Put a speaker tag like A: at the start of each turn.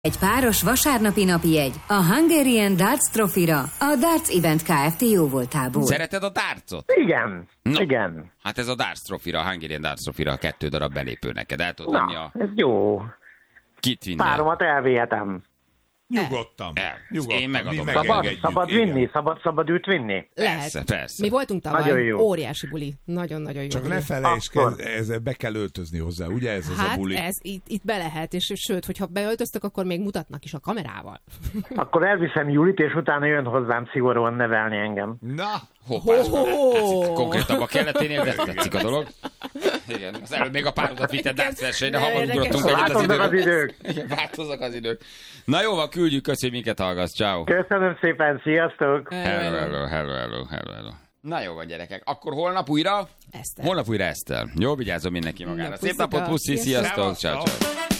A: Egy páros vasárnapi napi jegy a Hungarian Darts Trophy-ra a Darts Event Kft. Jóvoltából.
B: Szereted a dartsot?
C: Igen,
B: no.
C: igen.
B: Hát ez a Darts Trophy-ra, a Hungarian Darts Trophy-ra 2 darab belépő neked. El tudod venni a...
C: ez jó.
B: Kit vinnél?
C: Páromat elvihetem.
D: Nyugodtan.
B: Én megadom.
C: Szabad vinni? Szabad őt vinni?
B: Persze, persze.
E: Mi voltunk
C: Nagyon
E: tavaly,
C: jó.
E: óriási buli. Nagyon-nagyon jó.
D: Csak
E: buli.
D: ne felejtsd, ezzel be kell öltözni hozzá, ugye ez az a
E: Hát
D: buli?
E: ez itt be lehet, és sőt, hogyha beöltöztök, akkor még mutatnak is a kamerával.
C: Akkor elviszem Julit, és utána jön hozzám szigorúan nevelni engem.
D: Na!
B: Hoppá, ez picit konkrétabb a kelleténél, de tetszik a dolog. Igen, az előbb még a párodat vitted darts-versenyre, hamar ugrottunk egyet az
C: Változnak az idők.
B: Igen, változnak az idők. Na jó van, küldjük, köszönjük, minket hallgatsz. Ciao.
C: Köszönöm szépen, sziasztok!
B: Hello. Na jó van, gyerekek. Akkor holnap újra?
E: Eszter.
B: Holnap újra Eszter. Jó, vigyázzon mindenki magára. Szép napot, puszi, sziasztok. Ciao.